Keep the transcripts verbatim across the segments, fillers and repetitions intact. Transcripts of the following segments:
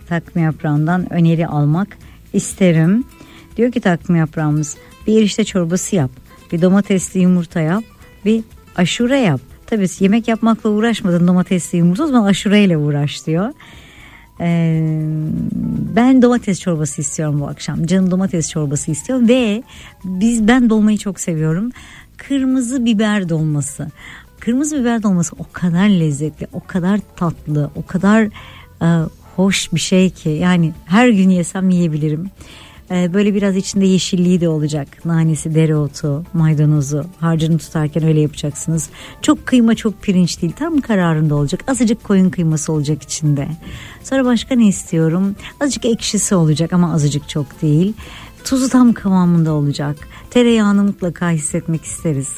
takma yaprağından öneri almak isterim. Diyor ki takma yaprağımız, bir erişte çorbası yap, bir domatesli yumurta yap, bir aşure yap. Tabii yemek yapmakla uğraşmadın, domatesli yumurta, o zaman aşureyle uğraş diyor. Ee, ben domates çorbası istiyorum bu akşam. Canım domates çorbası istiyor ve biz ben dolmayı çok seviyorum. Kırmızı biber dolması. Kırmızı biber dolması o kadar lezzetli, o kadar tatlı, o kadar e, hoş bir şey ki yani her gün yesem yiyebilirim. E, böyle biraz içinde yeşilliği de olacak. Nanesi, dereotu, maydanozu, harcını tutarken öyle yapacaksınız. Çok kıyma, çok pirinç değil, tam kararında olacak. Azıcık koyun kıyması olacak içinde. Sonra başka ne istiyorum? Azıcık ekşisi olacak ama azıcık çok değil. Tuzu tam kıvamında olacak. Tereyağını mutlaka hissetmek isteriz.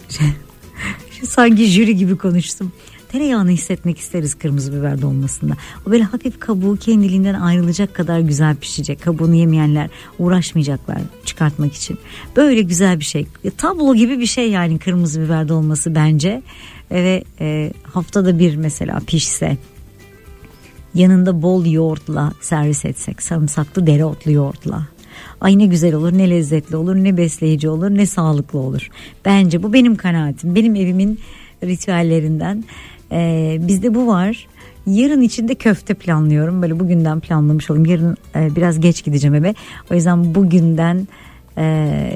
Sanki jüri gibi konuştum. Tereyağını hissetmek isteriz kırmızı biber dolmasında. O böyle hafif kabuğu kendiliğinden ayrılacak kadar güzel pişecek. Kabuğunu yemeyenler uğraşmayacaklar çıkartmak için. Böyle güzel bir şey. Tablo gibi bir şey yani kırmızı biber dolması bence. Ve e, haftada bir mesela pişse, yanında bol yoğurtla servis etsek, sarımsaklı dereotlu yoğurtla. Ay ne güzel olur, ne lezzetli olur, ne besleyici olur, ne sağlıklı olur. Bence bu benim kanaatim. Benim evimin ritüellerinden. Ee, bizde bu var. Yarın içinde köfte planlıyorum. Böyle bugünden planlamış olayım. Yarın e, biraz geç gideceğim eve. O yüzden bugünden e,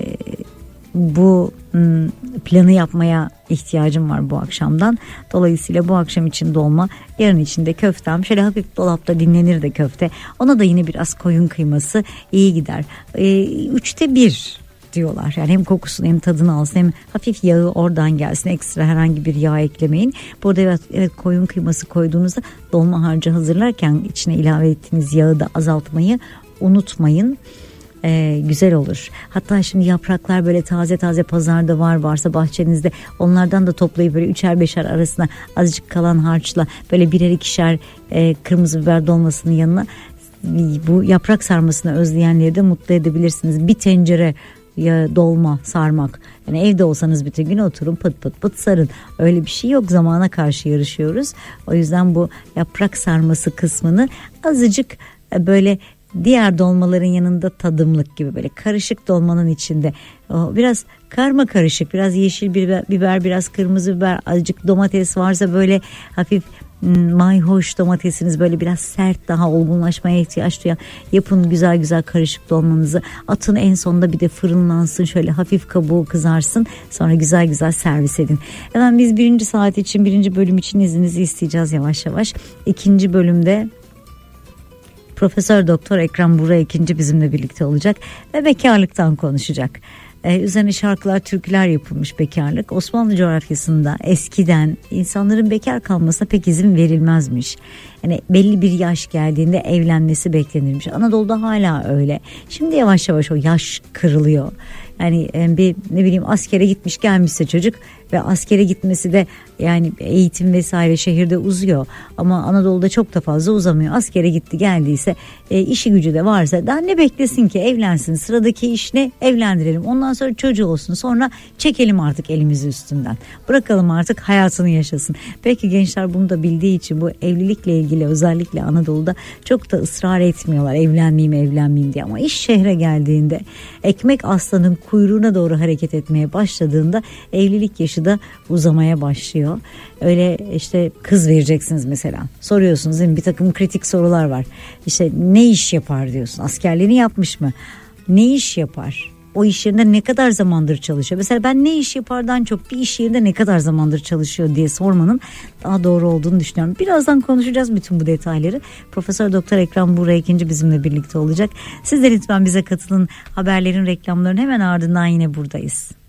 bu m, planı yapmaya ihtiyacım var bu akşamdan. Dolayısıyla bu akşam için dolma, yarın için de köftem. Şöyle hafif dolapta dinlenir de köfte. Ona da yine biraz koyun kıyması iyi gider. E, üçte bir diyorlar. Yani hem kokusunu hem tadını alsın, hem hafif yağı oradan gelsin. Ekstra herhangi bir yağ eklemeyin. Burada evet, evet koyun kıyması koyduğunuzda dolma harcı hazırlarken içine ilave ettiğiniz yağı da azaltmayı unutmayın. Ee, güzel olur. Hatta şimdi yapraklar böyle taze taze pazarda var, varsa bahçenizde onlardan da toplayıp böyle üçer beşer arasına azıcık kalan harçla böyle birer ikişer e, kırmızı biber dolmasının yanına bu yaprak sarmasını özleyenleri de mutlu edebilirsiniz. Bir tencere ya dolma sarmak, yani evde olsanız bütün gün oturun pıt pıt pıt sarın, öyle bir şey yok, zamana karşı yarışıyoruz. O yüzden bu yaprak sarması kısmını azıcık böyle diğer dolmaların yanında tadımlık gibi, böyle karışık dolmanın içinde o biraz karma karışık, biraz yeşil biber, biber biraz kırmızı biber, azıcık domates varsa böyle hafif mayhoş domatesiniz böyle biraz sert, daha olgunlaşmaya ihtiyaç duyan, yapın güzel güzel karışık dolmanızı, atın en sonunda bir de fırınlansın, şöyle hafif kabuğu kızarsın, sonra güzel güzel servis edin. Hemen biz birinci saat için, birinci bölüm için izninizi isteyeceğiz yavaş yavaş. İkinci bölümde Profesör Doktor Ekrem Buğra ikinci bizimle birlikte olacak ve bekarlıktan konuşacak. Ee, üzerine şarkılar, türküler yapılmış bekarlık. Osmanlı coğrafyasında eskiden insanların bekar kalmasına pek izin verilmezmiş. Yani belli bir yaş geldiğinde evlenmesi beklenirmiş. Anadolu'da hala öyle. Şimdi yavaş yavaş o yaş kırılıyor. Yani bir ne bileyim askere gitmiş gelmişse çocuk ve askere gitmesi de yani eğitim vesaire şehirde uzuyor. Ama Anadolu'da çok da fazla uzamıyor. Askere gitti geldiyse e, işi gücü de varsa daha ne beklesin ki, evlensin. Sıradaki iş ne? Evlendirelim. Ondan sonra çocuğu olsun. Sonra çekelim artık elimizi üstünden. Bırakalım artık hayatını yaşasın. Belki gençler bunu da bildiği için bu evlilikle ilgili özellikle Anadolu'da çok da ısrar etmiyorlar. Evlenmeyeyim evlenmeyeyim diye. Ama iş şehre geldiğinde, ekmek aslanın kuyruğuna doğru hareket etmeye başladığında evlilik yaşı da uzamaya başlıyor. Öyle işte kız vereceksiniz mesela. Soruyorsunuz değil mi? Bir takım kritik sorular var. İşte ne iş yapar diyorsun. Askerliğini yapmış mı? Ne iş yapar? O iş yerinde ne kadar zamandır çalışıyor? Mesela ben ne iş yapardan çok bir iş yerinde ne kadar zamandır çalışıyor diye sormanın daha doğru olduğunu düşünüyorum. Birazdan konuşacağız bütün bu detayları. Profesör Doktor Ekrem Buğra ikinci bizimle birlikte olacak. Siz de lütfen bize katılın. Haberlerin, reklamların hemen ardından yine buradayız.